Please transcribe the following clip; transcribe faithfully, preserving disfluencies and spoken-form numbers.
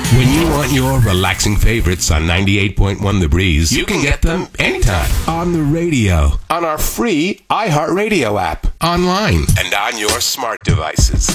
When you want your relaxing favorites on ninety-eight point one The Breeze, you can get them anytime. On the radio, on our free iHeartRadio app, online, and on your smart devices.